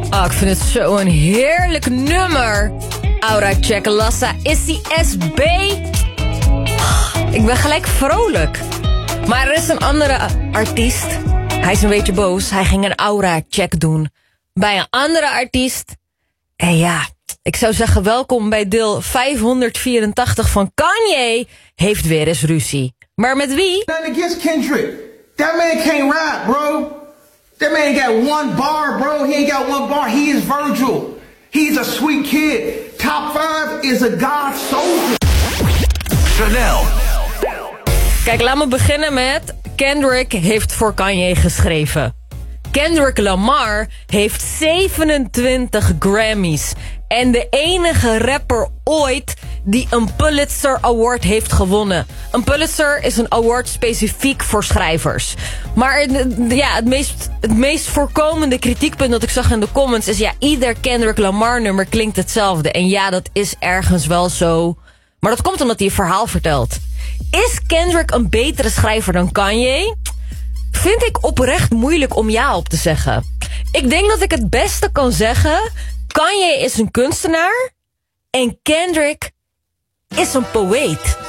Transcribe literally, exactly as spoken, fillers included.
Oh, ik vind het zo'n heerlijk nummer. Aura Check Lassa is die S B. Ik ben gelijk vrolijk. Maar er is een andere artiest. Hij is een beetje boos. Hij ging een aura check doen bij een andere artiest. En ja, ik zou zeggen welkom bij deel vijfhonderdvierentachtig van Kanye heeft weer eens ruzie. Maar met wie? Nothing against Kendrick. That man can't rap, bro. That man ain't got one bar, bro. He ain't got one bar. He is Virgil. He's a sweet kid. Top five is a God soldier. Chanel. Kijk, laat me beginnen met Kendrick heeft voor Kanye geschreven. Kendrick Lamar heeft zevenentwintig Grammys. En de enige rapper ooit die een Pulitzer Award heeft gewonnen. Een Pulitzer is een award specifiek voor schrijvers. Maar ja, het meest, het meest voorkomende kritiekpunt dat ik zag in de comments is... ja, ieder Kendrick Lamar nummer klinkt hetzelfde. En ja, dat is ergens wel zo. Maar dat komt omdat hij een verhaal vertelt. Is Kendrick een betere schrijver dan Kanye? Vind ik oprecht moeilijk om ja op te zeggen. Ik denk dat ik het beste kan zeggen... Kanye is een kunstenaar en Kendrick is een poëet.